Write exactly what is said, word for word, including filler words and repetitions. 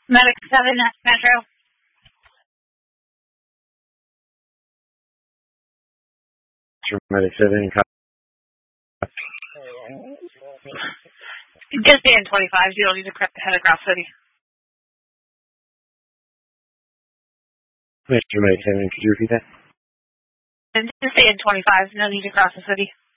Medic seven, Metro. Medic seven. Just stay in twenty-five. You don't need to head across city. Metro Medic seven, could you repeat that? And just stay in twenty-five. No need to cross the city.